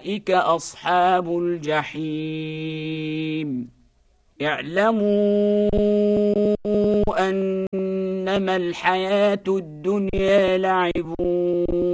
أولئك أصحاب الجحيم اعلموا أنما الحياة الدنيا لعب